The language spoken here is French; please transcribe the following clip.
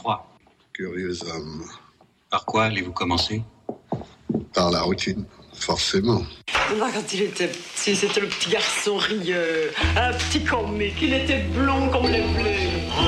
froid. Curieux homme. Par quoi allez-vous commencer? Par la routine, forcément. Quand il était petit, c'était le petit garçon rieur, un petit comique, il était blond comme les blés.